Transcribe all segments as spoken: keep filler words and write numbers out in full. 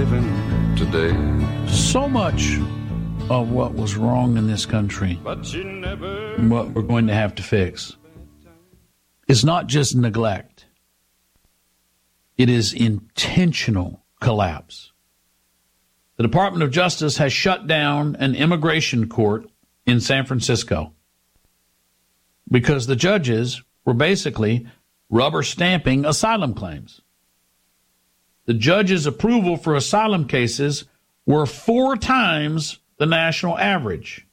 Today. So much of what was wrong in this country, what we're going to have to fix, is not just neglect. It is intentional collapse. The Department of Justice has shut down an immigration court in San Francisco because the judges were basically rubber stamping asylum claims. The judge's approval for asylum cases were four times the national average.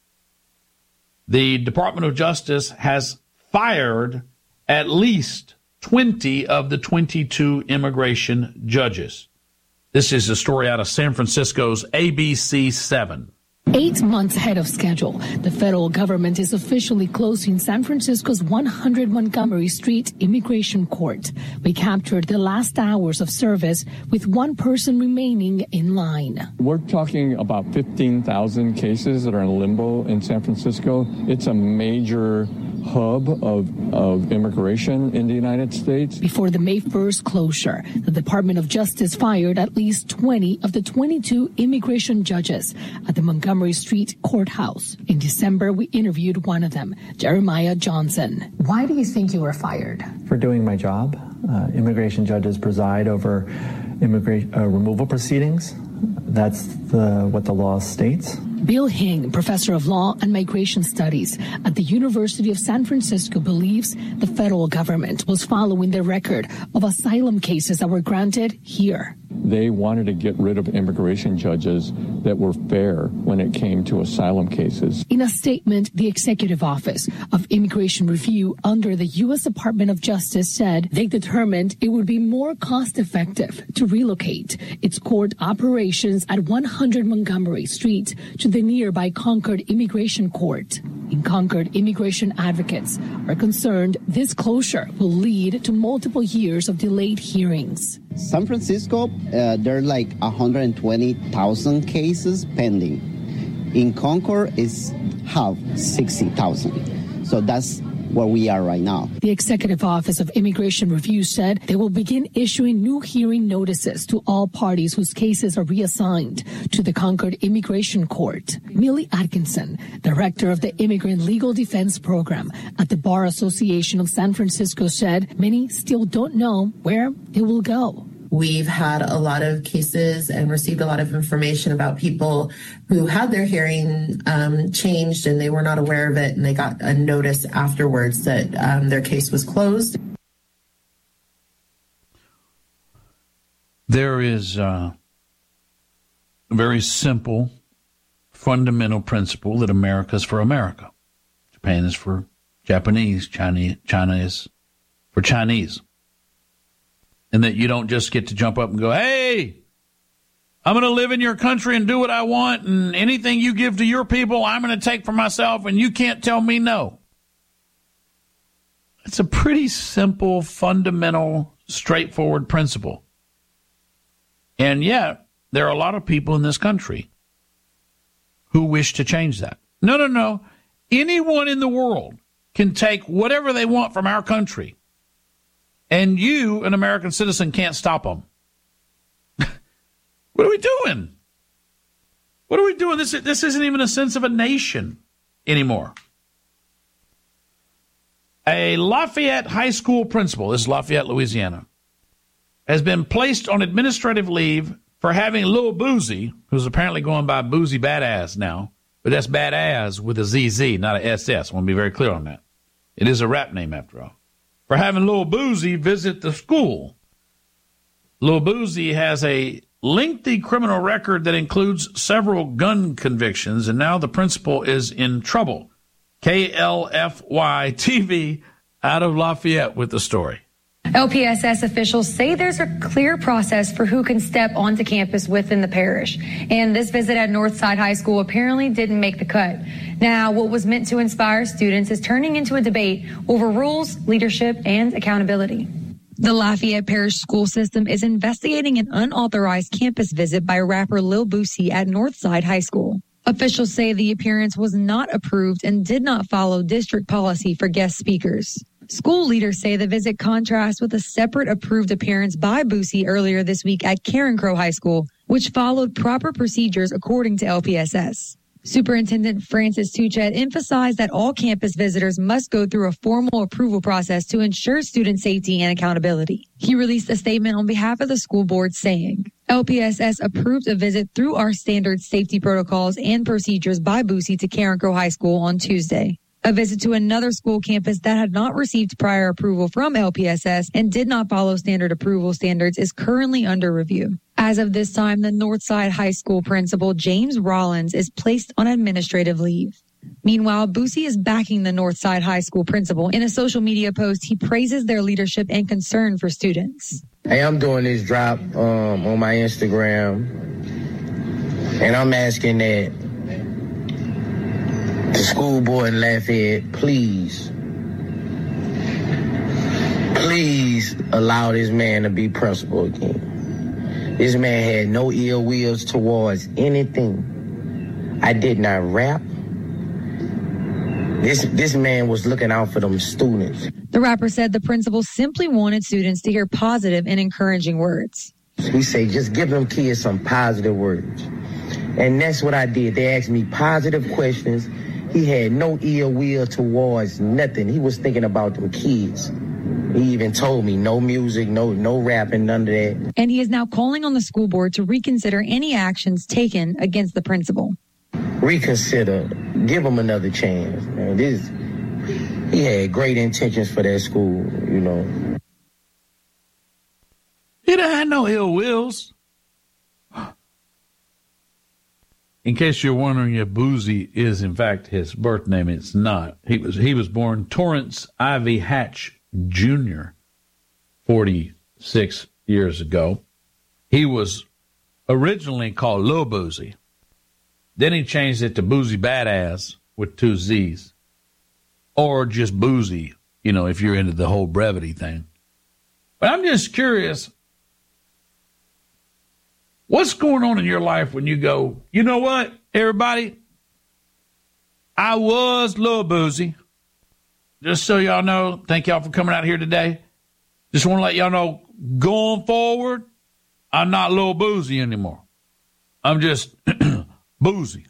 The Department of Justice has fired at least twenty of the twenty-two immigration judges. This is a story out of San Francisco's A B C seven. Eight months ahead of schedule, the federal government is officially closing San Francisco's one hundred Montgomery Street Immigration Court. We captured the last hours of service with one person remaining in line. We're talking about fifteen thousand cases that are in limbo in San Francisco. It's a major hub of, of immigration in the United States. Before the May first closure, the Department of Justice fired at least twenty of the twenty-two immigration judges at the Montgomery Street Courthouse. In December, we interviewed one of them, Jeremiah Johnson. Why do you think you were fired? For doing my job. Uh, immigration judges preside over immigra- uh, removal proceedings. That's the, what the law states. Bill Hing, professor of law and migration studies at the University of San Francisco, believes the federal government was following the record of asylum cases that were granted here. They wanted to get rid of immigration judges that were fair when it came to asylum cases. In a statement, the Executive Office of Immigration Review under the U S Department of Justice said they determined it would be more cost-effective to relocate its court operations at one hundred Montgomery Street to the nearby Concord Immigration Court. In Concord, immigration advocates are concerned this closure will lead to multiple years of delayed hearings. San Francisco, uh, there are like one hundred twenty thousand cases pending. In Concord, it's half, sixty thousand. So that's where we are right now. The Executive Office of Immigration Review said they will begin issuing new hearing notices to all parties whose cases are reassigned to the Concord Immigration Court. Millie Atkinson, director of the Immigrant Legal Defense Program at the Bar Association of San Francisco, said many still don't know where they will go. We've had a lot of cases and received a lot of information about people who had their hearing um, changed and they were not aware of it, and they got a notice afterwards that um, their case was closed. There is a very simple, fundamental principle that America is for America. Japan is for Japanese, China, China is for Chinese. And that you don't just get to jump up and go, hey, I'm going to live in your country and do what I want, and anything you give to your people, I'm going to take for myself, and you can't tell me no. It's a pretty simple, fundamental, straightforward principle. And yet, there are a lot of people in this country who wish to change that. No, no, no. Anyone in the world can take whatever they want from our country, and you, an American citizen, can't stop them. What are we doing? What are we doing? This, this isn't even a sense of a nation anymore. A Lafayette High School principal, this is Lafayette, Louisiana, has been placed on administrative leave for having Lil Boozy, who's apparently going by Boozy Badass now, but that's Badass with a Z Z, not a S S. I want to be very clear on that. It is a rap name, after all. For having Lil Boozy visit the school. Lil Boozy has a lengthy criminal record that includes several gun convictions, and now the principal is in trouble. K L F Y T V out of Lafayette with the story. L P S S officials say there's a clear process for who can step onto campus within the parish. And this visit at Northside High School apparently didn't make the cut. Now, what was meant to inspire students is turning into a debate over rules, leadership, and accountability. The Lafayette Parish school system is investigating an unauthorized campus visit by rapper Lil Boosie at Northside High School. Officials say the appearance was not approved and did not follow district policy for guest speakers. School leaders say the visit contrasts with a separate approved appearance by Boosie earlier this week at Carencro High School, which followed proper procedures according to L P S S. Superintendent Francis Tuchet emphasized that all campus visitors must go through a formal approval process to ensure student safety and accountability. He released a statement on behalf of the school board saying, L P S S approved a visit through our standard safety protocols and procedures by Boosie to Carencro High School on Tuesday. A visit to another school campus that had not received prior approval from L P S S and did not follow standard approval standards is currently under review. As of this time, the Northside High School principal, James Rollins, is placed on administrative leave. Meanwhile, Boosie is backing the Northside High School principal. In a social media post, he praises their leadership and concern for students. Hey, I'm doing this drop um, on my Instagram, and I'm asking that the school board in Lafayette, please, please allow this man to be principal again. This man had no ill wills towards anything. I did not rap. This this man was looking out for them students. The rapper said the principal simply wanted students to hear positive and encouraging words. He said, just give them kids some positive words. And that's what I did. They asked me positive questions. He had no ill will towards nothing. He was thinking about them kids. He even told me no music, no no rapping, none of that. And he is now calling on the school board to reconsider any actions taken against the principal. Reconsider. Give him another chance. Man, this, he had great intentions for that school, you know. He didn't have no ill wills. In case you're wondering if Boosie is in fact his birth name, it's not. He was he was born Torrance Ivy Hatch Junior forty-six years ago. He was originally called Lil Boosie. Then he changed it to Boosie Badass with two Z's. Or just Boosie, you know, if you're into the whole brevity thing. But I'm just curious, what's going on in your life when you go, you know what, everybody? I was Lil Boosie. Just so y'all know, thank y'all for coming out here today. Just want to let y'all know, going forward, I'm not Lil Boosie anymore. I'm just Boosie.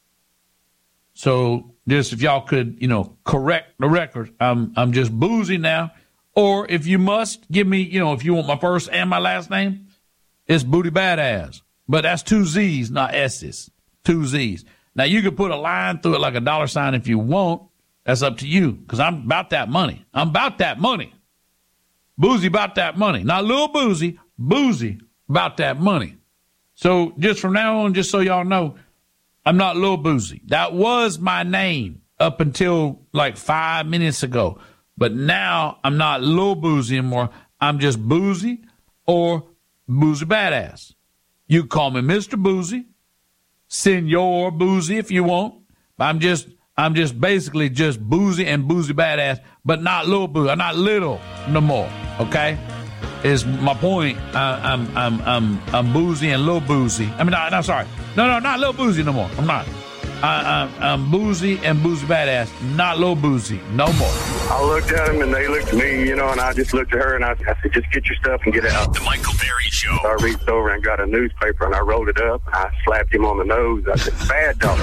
So just if y'all could, you know, correct the record, I'm I'm just Boosie now. Or if you must, give me, you know, if you want my first and my last name, it's Booty Badass. But that's two Z's, not S's. Two Z's. Now, you could put a line through it like a dollar sign if you want. That's up to you, because I'm about that money. I'm about that money. Boosie about that money. Not Lil Boosie, Boosie about that money. So just from now on, just so y'all know, I'm not Lil Boosie. That was my name up until like five minutes ago. But now I'm not Lil Boosie anymore. I'm just Boosie or Boosie Badass. You call me Mister Boosie, Senor Boosie if you want. I'm just I'm just basically just Boosie and Boosie Badass, but not Lil Boosie. I'm not little no more, okay? Is my point. I, I'm I'm I'm I'm Boosie and Lil Boosie. I mean, no, no, sorry. No, no, not Lil Boosie no more. I'm not. I, I'm, I'm Boosie and Boosie Badass, not Lil Boosie no more. I looked at them and they looked at me, you know, and I just looked at her and I, I said, just get your stuff and get out. The Michael Berry Show. So I reached over and got a newspaper and I rolled it up. I slapped him on the nose. I said, bad dog.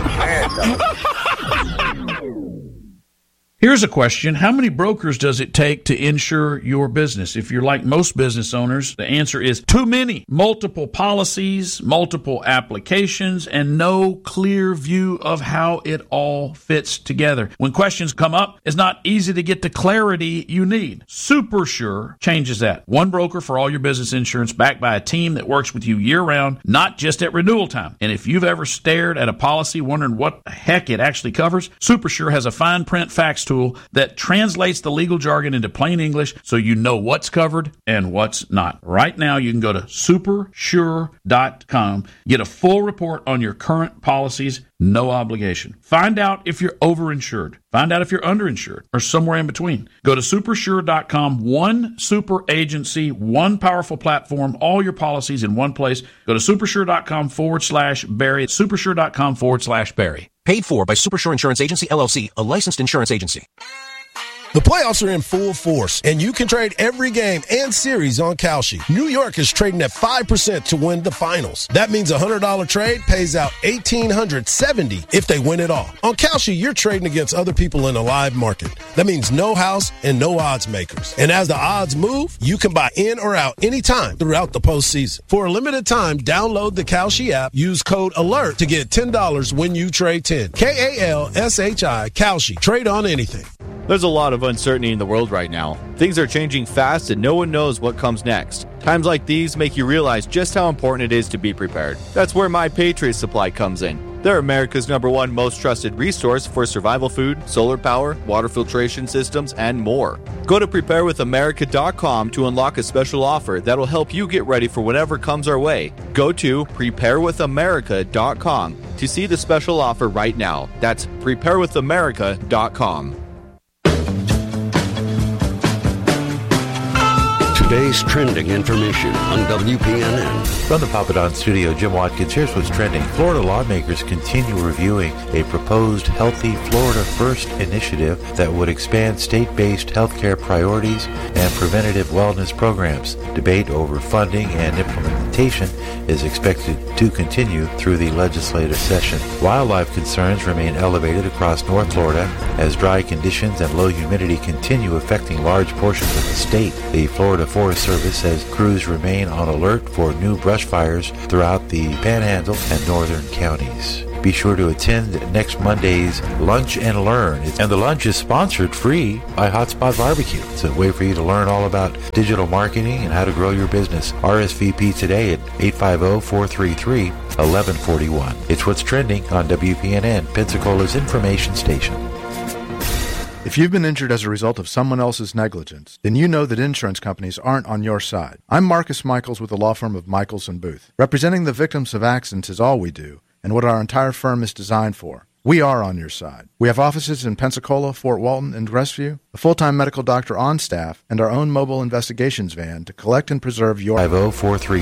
Bad dog. Here's a question. How many brokers does it take to insure your business? If you're like most business owners, the answer is too many. Multiple policies, multiple applications, and no clear view of how it all fits together. When questions come up, it's not easy to get the clarity you need. SuperSure changes that. One broker for all your business insurance, backed by a team that works with you year-round, not just at renewal time. And if you've ever stared at a policy wondering what the heck it actually covers, SuperSure has a fine print facts tool that translates the legal jargon into plain English so you know what's covered and what's not. Right now, you can go to super sure dot com, get a full report on your current policies, no obligation. Find out if you're overinsured. Find out if you're underinsured or somewhere in between. Go to super sure dot com, one super agency, one powerful platform, all your policies in one place. Go to supersure dot com forward slash Barry, supersure dot com forward slash Barry. Paid for by SuperSure Insurance Agency, L L C, a licensed insurance agency. The playoffs are in full force, and you can trade every game and series on Kalshi. New York is trading at five percent to win the finals. That means a one hundred dollars trade pays out one thousand eight hundred seventy dollars if they win it all. On Kalshi, you're trading against other people in a live market. That means no house and no odds makers. And as the odds move, you can buy in or out anytime throughout the postseason. For a limited time, download the Kalshi app, use code ALERT to get ten dollars when you trade ten. K A L S H I, Kalshi. Trade on anything. There's a lot of uncertainty in the world right now. Things are changing fast and no one knows what comes next. Times like these make you realize just how important it is to be prepared. That's where My Patriot Supply comes in. They're America's number one most trusted resource for survival food, solar power, water filtration systems, and more. Go to prepare with america dot com to unlock a special offer that'll help you get ready for whatever comes our way. Go to prepare with america dot com to see the special offer right now. That's prepare with america dot com. Today's trending information on W P N N. From the Papadon studio, Jim Watkins, here's what's trending. Florida lawmakers continue reviewing a proposed Healthy Florida First initiative that would expand state-based healthcare priorities and preventative wellness programs. Debate over funding and implementation is expected to continue through the legislative session. Wildlife concerns remain elevated across North Florida as dry conditions and low humidity continue affecting large portions of the state. The Florida Forest Service says crews remain on alert for new brush fires throughout the Panhandle and northern counties. Be sure to attend next Monday's Lunch and Learn. And the lunch is sponsored free by Hotspot Barbecue. It's a way for you to learn all about digital marketing and how to grow your business. R S V P today at eight five zero, four three three, one one four one. It's what's trending on W P N N, Pensacola's information station. If you've been injured as a result of someone else's negligence, then you know that insurance companies aren't on your side. I'm Marcus Michaels with the law firm of Michaels and Booth. Representing the victims of accidents is all we do, and what our entire firm is designed for. We are on your side. We have offices in Pensacola, Fort Walton, and Crestview, a full-time medical doctor on staff, and our own mobile investigations van to collect and preserve your... five zero, four three